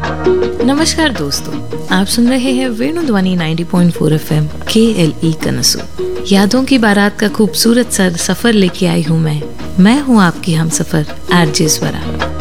नमस्कार दोस्तों, आप सुन रहे हैं वेणु ध्वनि 90.4 FM KLE कनसू। यादों की बारात का खूबसूरत सफर लेके आई हूँ मैं हूँ आपकी हमसफर आरजे स्वरा।